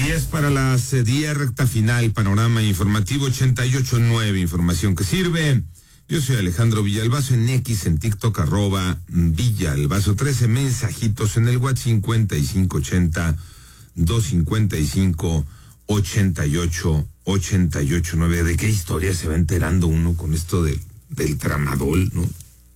10 para las 10, recta final, panorama informativo 88.9, información que sirve. Yo soy Alejandro Villalbazo en X, en TikTok, @Villalbazo 13, mensajitos en el WhatsApp 5580-255-8889. ¿De qué historia se va enterando uno con esto del tramadol, no?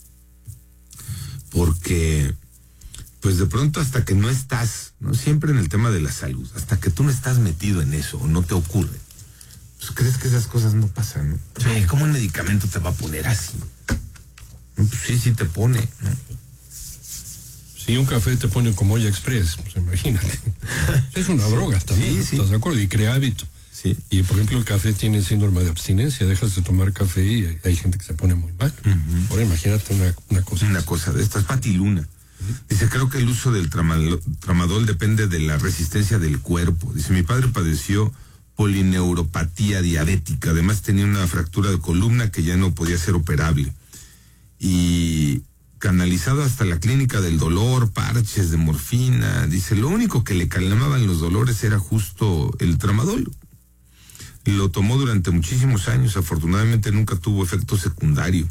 Porque pues de pronto hasta que no estás, no siempre en el tema de la salud, hasta que tú no estás metido en eso o no te ocurre, pues crees que esas cosas no pasan, ¿no? Sí. ¿Cómo un medicamento te va a poner así? No, pues sí te pone, ¿no? Si un café te pone como olla express, pues imagínate. Es una droga también, sí. ¿Estás de acuerdo? Y crea hábito. Sí. Y por ejemplo el café tiene síndrome de abstinencia, dejas de tomar café y hay gente que se pone muy mal. Ahora imagínate una cosa. Una cosa de estas, Pati Luna. Dice, creo que el uso del tramadol depende de la resistencia del cuerpo. Dice, mi padre padeció polineuropatía diabética, además tenía una fractura de columna que ya no podía ser operable. Y canalizado hasta la clínica del dolor, parches de morfina. Dice, lo único que le calmaban los dolores era justo el tramadol. Lo tomó durante muchísimos años, afortunadamente nunca tuvo efecto secundario.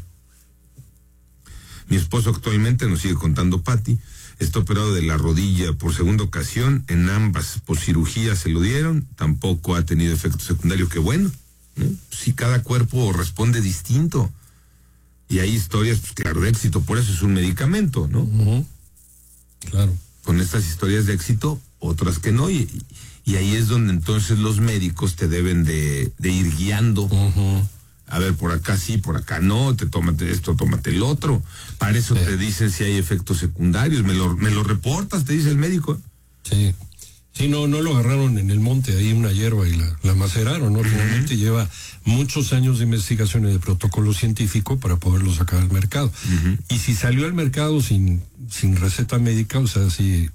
Mi esposo actualmente, nos sigue contando Pati, está operado de la rodilla por segunda ocasión, en ambas por cirugía se lo dieron, tampoco ha tenido efecto secundario, qué bueno, ¿no? Sí, cada cuerpo responde distinto. Y hay historias, pues claro, de éxito, por eso es un medicamento, ¿no? Claro. Con estas historias de éxito, otras que no, y ahí es donde entonces los médicos te deben de ir guiando. A ver, por acá sí, por acá no, tómate esto, tómate el otro. Para eso te dicen si hay efectos secundarios, me lo reportas, te dice el médico. Sí. Sí, no lo agarraron en el monte, ahí una hierba y la maceraron, ¿no? Realmente lleva muchos años de investigación y de protocolo científico para poderlo sacar al mercado. Y si salió al mercado sin receta médica, o sea, si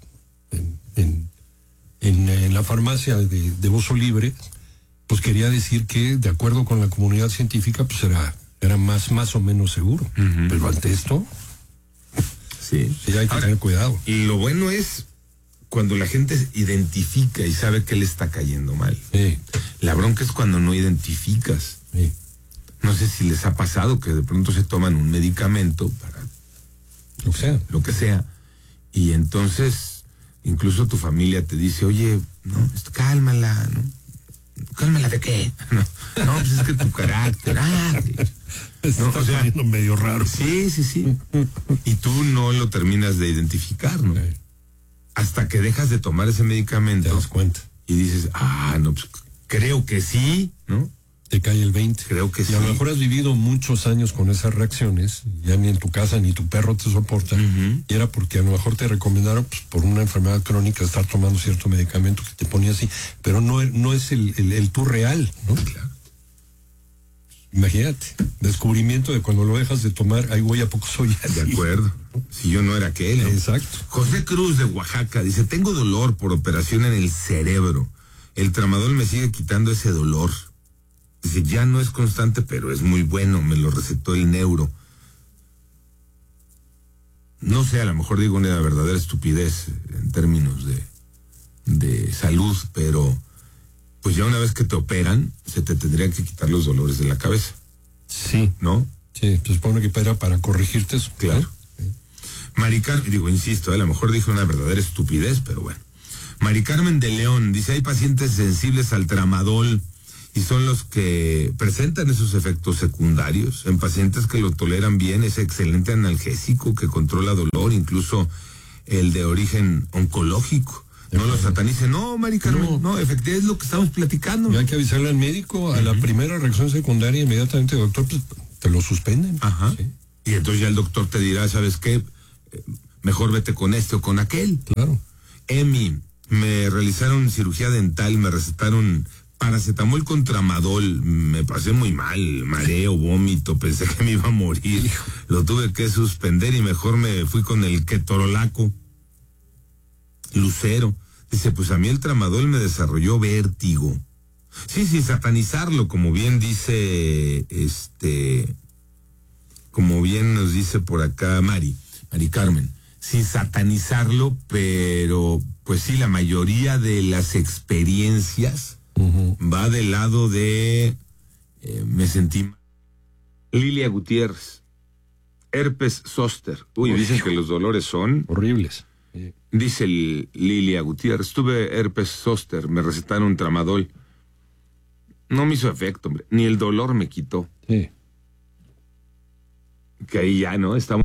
en la farmacia de uso libre, pues quería decir que, de acuerdo con la comunidad científica, pues era más o menos seguro. Pero ante esto, sí hay que tener cuidado. Y lo bueno es cuando la gente identifica y sabe que le está cayendo mal. Sí. La bronca es cuando no identificas. Sí. No sé si les ha pasado que de pronto se toman un medicamento para lo que sea, y entonces incluso tu familia te dice, oye, no, cálmala, ¿no? ¿Cálmala de qué? No, pues es que tu carácter, está poniendo medio raro. Sí. Y tú no lo terminas de identificar, ¿no? Sí. Hasta que dejas de tomar ese medicamento. Te das cuenta. Y dices, no, pues creo que sí, ¿no? Te cae el 20. Creo que sí. Y a lo mejor has vivido muchos años con esas reacciones, ya ni en tu casa ni tu perro te soporta, y era porque a lo mejor te recomendaron, pues, por una enfermedad crónica, estar tomando cierto medicamento que te ponía así, pero no es el tú real, ¿no? Claro. Imagínate, descubrimiento de cuando lo dejas de tomar, ay, güey, ¿a poco soy así? De acuerdo, si yo no era aquel, ¿no? Exacto. José Cruz de Oaxaca dice, tengo dolor por operación en el cerebro, el tramadol me sigue quitando ese dolor. Dice, ya no es constante, pero es muy bueno, me lo recetó el neuro. No sé, a lo mejor digo una verdadera estupidez en términos de salud, pero pues ya una vez que te operan, se te tendrían que quitar los dolores de la cabeza. Sí. ¿No? Sí, se supone que para corregirte eso. Claro. Sí. Mari Carmen, insisto, a lo mejor dije una verdadera estupidez, pero bueno. Mari Carmen de León dice, hay pacientes sensibles al tramadol y son los que presentan esos efectos secundarios. En pacientes que lo toleran bien, es excelente analgésico que controla dolor, incluso el de origen oncológico. No lo satanicen. No, Mari Carmen, no, efectivamente es lo que estamos platicando. Y hay que avisarle al médico, a la primera reacción secundaria, inmediatamente, doctor, pues te lo suspenden. Ajá. ¿Sí? Y entonces ya el doctor te dirá, ¿sabes qué? Mejor vete con este o con aquel. Claro. Me realizaron cirugía dental, me recetaron paracetamol con tramadol, me pasé muy mal, mareo, vómito, pensé que me iba a morir, lo tuve que suspender y mejor me fui con el ketorolaco. Lucero dice, pues a mí el tramadol me desarrolló vértigo. Sí, sin satanizarlo, como bien dice, como bien nos dice por acá Mari Carmen, sin satanizarlo, pero pues sí, la mayoría de las experiencias va del lado de me sentí. Lilia Gutiérrez, herpes zóster. Uy, dicen que los dolores son horribles. Dice Lilia Gutiérrez, tuve herpes zóster, me recetaron tramadol. No me hizo efecto, hombre, ni el dolor me quitó. Sí. Que ahí ya, ¿no? Estamos.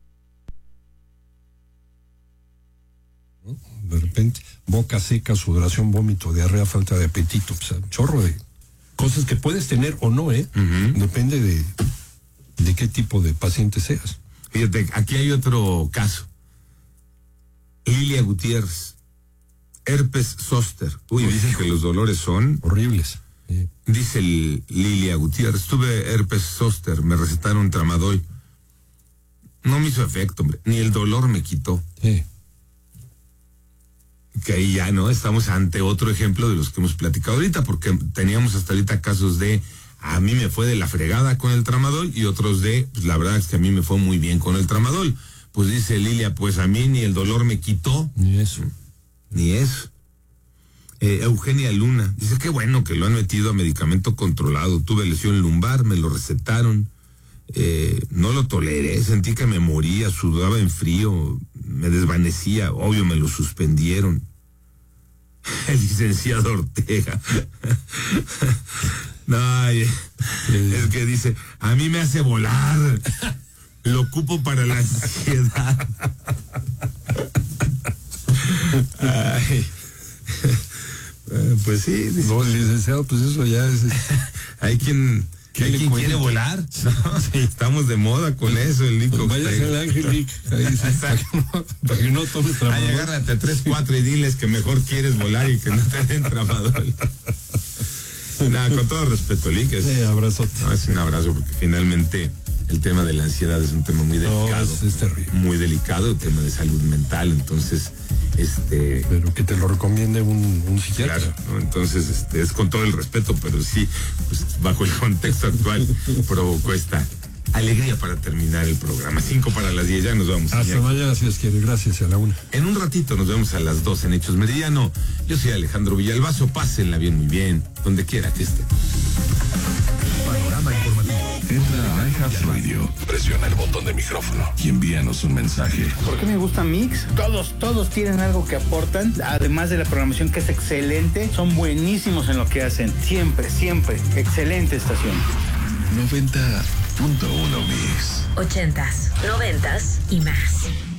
De repente, boca seca, sudoración, vómito, diarrea, falta de apetito, pues, un chorro de cosas que puedes tener o no, Depende de qué tipo de paciente seas. Fíjate, aquí hay otro caso. Lilia Gutiérrez, herpes zóster. Uy, dicen que los dolores son horribles. Sí. Dice Lilia Gutiérrez, tuve herpes zóster, me recetaron tramadol. No me hizo efecto, hombre, ni el dolor me quitó. Sí. Que ahí ya, ¿no? Estamos ante otro ejemplo de los que hemos platicado ahorita, porque teníamos hasta ahorita casos de a mí me fue de la fregada con el tramadol y otros de, pues la verdad es que a mí me fue muy bien con el tramadol. Pues dice Lilia, pues a mí ni el dolor me quitó. Ni eso. Ni eso. Eugenia Luna, dice que bueno que lo han metido a medicamento controlado. Tuve lesión lumbar, me lo recetaron. No lo toleré, sentí que me moría, sudaba en frío, me desvanecía, obvio me lo suspendieron. El licenciado Ortega. Ay, es que dice, a mí me hace volar, lo ocupo para la ansiedad. Ay. Pues sí. Dice, no, licenciado, pues eso ya es. Hay quien quiere volar. ¿No? Sí. Estamos de moda con eso, el Nico. Pues vaya el Ángel Nick. Para que no tomes tramadol. Ay, agárrate a 3, 4 y diles que mejor quieres volar y que no te den tramadol. Nada, con todo respeto, Lick. Sí, abrazote. No, es un abrazo porque finalmente el tema de la ansiedad es un tema muy delicado. No, es terrible. Muy delicado, el tema de salud mental, entonces, pero que te lo recomiende un psiquiatra. Claro, ¿no? Entonces, es con todo el respeto, pero sí, pues bajo el contexto actual provocó esta alegría para terminar el programa. 5 para las 10, ya nos vamos. Hasta mañana, si Dios quiere. Gracias, a la 1. En un ratito nos vemos a las 2 en Hechos Meridiano. Yo soy Alejandro Villalbazo, pásenla bien, muy bien, donde quiera que esté. Panorama informativo. Entra a iHeartRadio, presiona el botón de micrófono y envíanos un mensaje. ¿Por qué me gusta Mix? Todos tienen algo que aportan, además de la programación que es excelente, son buenísimos en lo que hacen, siempre, excelente estación. 90.1 Mix. 80s, 90s y más.